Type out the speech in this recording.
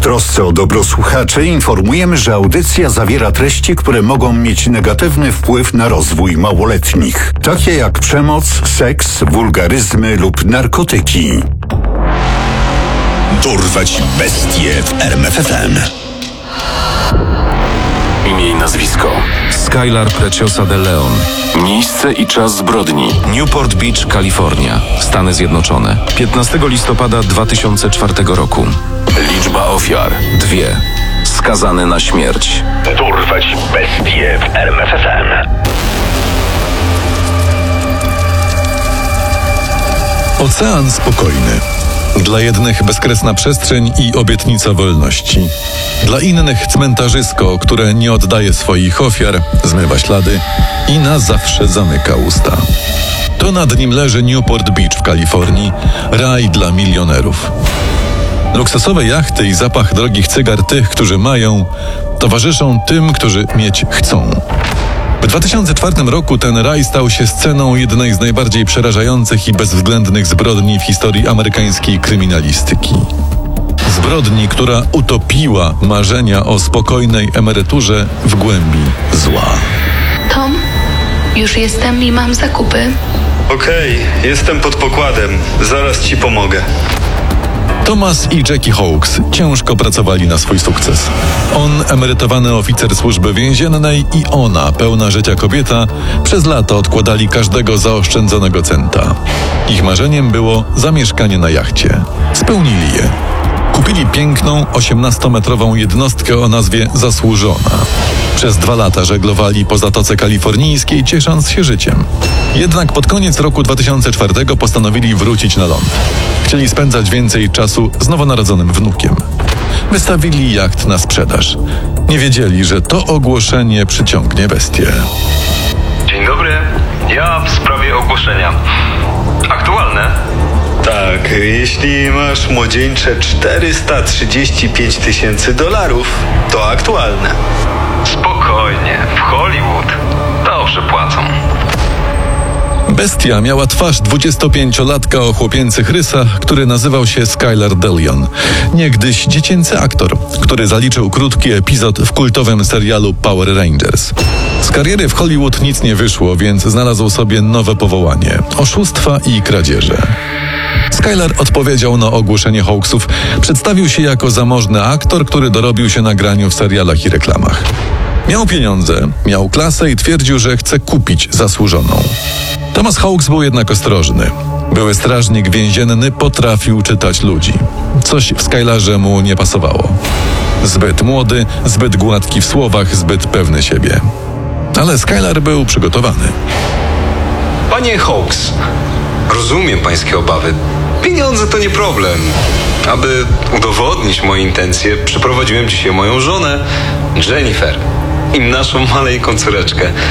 trosce o dobro słuchaczy informujemy, że audycja zawiera treści, które mogą mieć negatywny wpływ na rozwój małoletnich, takie jak przemoc, seks, wulgaryzmy lub narkotyki. Dorwać bestie w RMF FM. Imię i nazwisko: Skylar Preciosa de Leon. Miejsce i czas zbrodni: Newport Beach, Kalifornia, Stany Zjednoczone. 15 listopada 2004 roku. Liczba ofiar: 2. Skazany na śmierć. Dorwać bestie w RMF FM. Ocean spokojny. Dla jednych bezkresna przestrzeń i obietnica wolności. Dla innych cmentarzysko, które nie oddaje swoich ofiar, zmywa ślady i na zawsze zamyka usta. To nad nim leży Newport Beach w Kalifornii, raj dla milionerów. Luksusowe jachty i zapach drogich cygar tych, którzy mają, towarzyszą tym, którzy mieć chcą. W 2004 roku ten raj stał się sceną jednej z najbardziej przerażających i bezwzględnych zbrodni w historii amerykańskiej kryminalistyki. Zbrodni, która utopiła marzenia o spokojnej emeryturze w głębi zła. Tom, już jestem i mam zakupy. Okej, jestem pod pokładem. Zaraz ci pomogę. Thomas i Jackie Hawkes ciężko pracowali na swój sukces. On, emerytowany oficer służby więziennej, i ona, pełna życia kobieta, przez lata odkładali każdego zaoszczędzonego centa. Ich marzeniem było zamieszkanie na jachcie. Spełnili je. Kupili piękną, 18-metrową jednostkę o nazwie Zasłużona. Przez 2 lata żeglowali po Zatoce Kalifornijskiej, ciesząc się życiem. Jednak pod koniec roku 2004 postanowili wrócić na ląd. Chcieli spędzać więcej czasu z nowonarodzonym wnukiem. Wystawili jacht na sprzedaż. Nie wiedzieli, że to ogłoszenie przyciągnie bestię. Dzień dobry. Ja w sprawie ogłoszenia. Aktualne? Tak, jeśli masz młodzieńcze $435,000, to aktualne. Spokojnie, w Hollywood dobrze płacą. Bestia miała twarz 25-latka o chłopięcych rysach, który nazywał się Skylar de Leon. Niegdyś dziecięcy aktor, który zaliczył krótki epizod w kultowym serialu Power Rangers. Z kariery w Hollywood nic nie wyszło, więc znalazł sobie nowe powołanie – oszustwa i kradzieże. Skylar odpowiedział na ogłoszenie Hawksów. Przedstawił się jako zamożny aktor, który dorobił się na graniu w serialach i reklamach. Miał pieniądze, miał klasę i twierdził, że chce kupić Zasłużoną. Thomas Hawks był jednak ostrożny. Były strażnik więzienny potrafił czytać ludzi. Coś w Skylarze mu nie pasowało. Zbyt młody, zbyt gładki w słowach, zbyt pewny siebie. Ale Skylar był przygotowany. Panie Hawks, rozumiem pańskie obawy. Pieniądze to nie problem. Aby udowodnić moje intencje, przyprowadziłem dzisiaj moją żonę, Jennifer, i naszą maleńką córeczkę.